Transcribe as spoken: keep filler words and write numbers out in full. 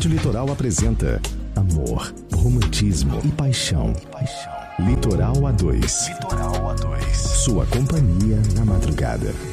Rádio Litoral apresenta amor, romantismo e paixão. Litoral A dois. Litoral A dois. Sua companhia na madrugada.